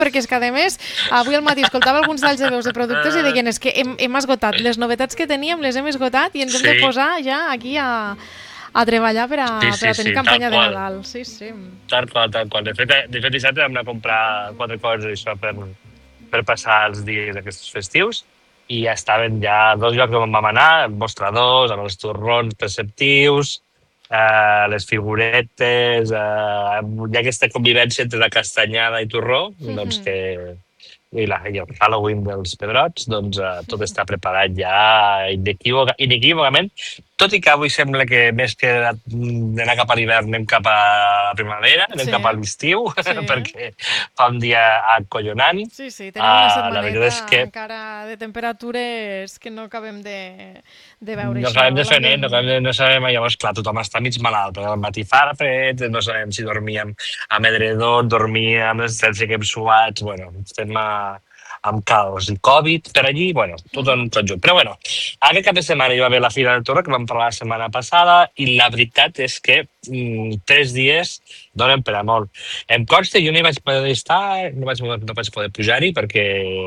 perquè és que, a més, avui al matí escoltava alguns dels veus de productes i deien que hem esgotat. Les novetats que teníem les hem esgotat i ens hem de posar ja aquí a treballar per a tenir campanya de Nadal. Sí, sí. Tal qual. De fet, dissabte vam anar a comprar 4 coses això per passar els dies aquests festius i ja estaven ja 2 llocs on vam anar, mostradors, amb els torrons perceptius, les figuretes, hi ha aquesta convivència entre la castanyada i torró, doncs i el Halloween dels Pedrots, doncs tot està preparat ja inequívocament, tot i que avui sembla que més que d'anar cap a l'hivern anem cap a la primavera, anem cap a l'estiu, perquè fa un dia acollonant. Sí, tenim una setmaneta encara de temperatures que no acabem de veure. No acabem de fer net, no sabem, llavors, clar, tothom està mig malalt, perquè al matí fa fred, no sabem si dormíem amb edredon, dormíem amb l'estència que hem suats, bueno, estem amb caos i Covid per allí, bueno, tot en conjunt. Però bueno, aquest cap de setmana hi va haver la Fira del Torró, que vam parlar la setmana passada, i la veritat és que 3 dies donen per a molt. Em consta, jo no hi vaig poder estar, no vaig poder pujar-hi perquè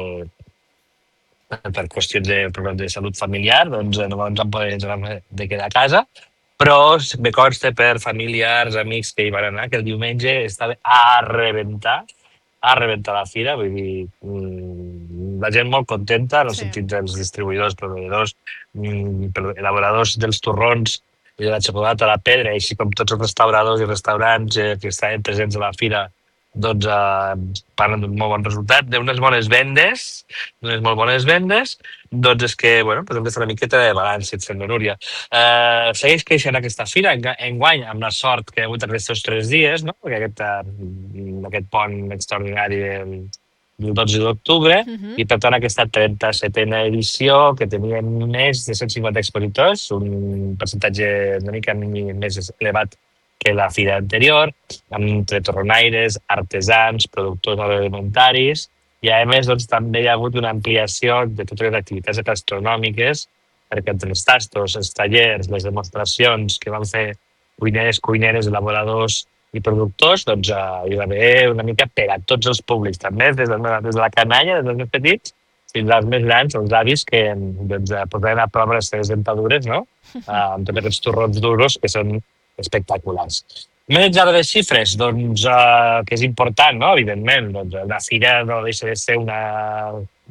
per qüestions de problemes de salut familiar, doncs no ens vam poder de quedar a casa, però me consta per familiars, amics que hi van anar, que el diumenge estava a rebentar la fira, vull dir, la gent molt contenta en el sentit dels distribuïdors, proveïdors, elaboradors dels torrons i de la xocolata a la pedra, així com tots els restauradors i restaurants que estaven presents a la fira, doncs parlen d'un molt bon resultat, d'unes molt bones vendes, doncs és que, bueno, hem de fer una miqueta de balanç, si et sembla, Núria. Segueix creixent aquesta fira, enguany, amb la sort que hi ha hagut aquests 3 dies, no? Perquè aquest pont extraordinari del 12 d'octubre, i per tant aquesta 37a edició, que tenia més de 150 expositors, un percentatge una mica més elevat que la fira anterior, entre torronaires, artesans, productors agroalimentaris, i a més doncs, també hi ha hagut una ampliació de totes les activitats gastronòmiques, perquè entre els tastos, els tallers, les demostracions que van fer cuineres, elaboradors i productors, doncs hi va haver una mica per a tots els públics, també des de la canalla, des dels més petits, fins als més grans, els avis que doncs, posaven a prova les seves dentadures, no? Amb tots aquests torrons duros que són espectaculars. Més enllà de les xifres, doncs, que és important, no? Evidentment, doncs, la fira no deixa de ser una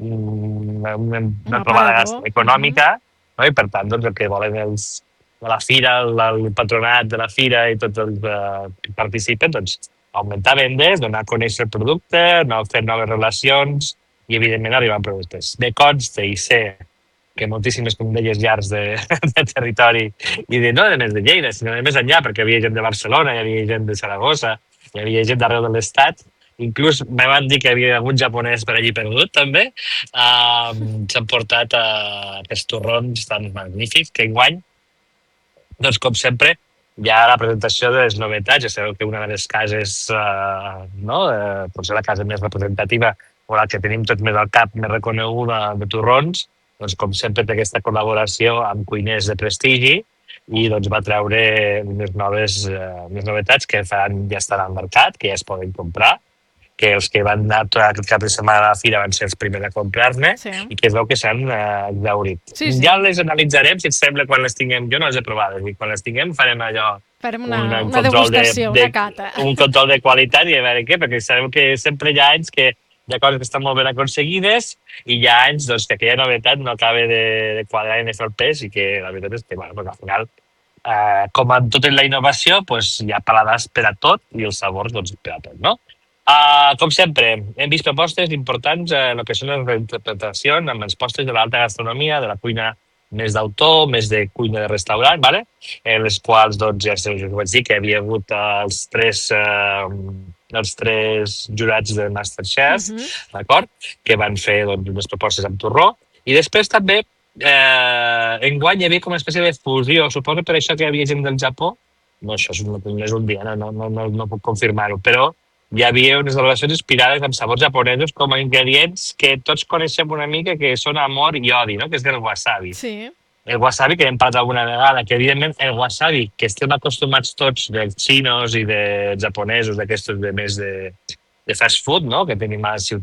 trobada econòmica, no? I per tant, doncs, el que volen els de la fira, el patronat de la fira i tots els que participen, doncs, augmentar vendes, donar a conèixer el producte, fer noves relacions i, evidentment, arribar a productes. Me consta i sé que moltíssimes, com deies, llars de territori, i no només de Lleida, sinó de més enllà, perquè hi havia gent de Barcelona, hi havia gent de Saragossa, hi havia gent d'arreu de l'estat, inclús me van dir que hi havia algun japonès per allí perdut, també, s'han portat aquests torrons tan magnífics que enguany, doncs, com sempre, hi ha la presentació de les novetats. Ja sabeu que una de les cases, potser la casa més representativa o la que tenim tots més al cap, més reconeguda de torrons, doncs, com sempre, té aquesta col·laboració amb cuiners de prestigi i doncs, va treure unes novetats que ja estan al mercat, que ja es poden comprar, que els que van anar tot aquest cap de setmana a la fira van ser els primers a comprar-ne i que es veu que s'han exhaurit. Ja les analitzarem, si et sembla, quan les tinguem. Jo no les he provades, i quan les tinguem farem allò... Farem una degustació, una cata. Un control de qualitat i a veure què, perquè sabeu que sempre hi ha anys que hi ha coses que estan molt ben aconseguides i hi ha anys doncs, que aquella novetat no acaba de quadrar en el pes i que la veritat és que, bueno, al final, com en tota la innovació, hi ha paladars per a tot i els sabors doncs, per a tot, no? Com sempre, hem vist propostes importants en el que són les reinterpretacions amb els postres de l'alta gastronomia, de la cuina més d'autor, més de cuina de restaurant, ¿vale? En les quals, doncs, ja us vaig dir que hi havia hagut els tres jurats de Masterchef, d'acord? Que van fer doncs, unes propostes amb torró. I després també, enguany hi havia com una espècie de fusió. Suposo per això que hi havia gent del Japó. No, això no és un dia, no puc confirmar-ho, però hi havia unes elaboracions inspirades en sabors japonesos com a ingredients que tots coneixem una mica, que són amor i odi, no? Que és el wasabi. Sí. El wasabi, que hem parlat alguna vegada, que evidentment el wasabi, que estem acostumats tots dels xinos i dels japonesos, d'aquestos de més de fast food, no?, que tenim a Ciutat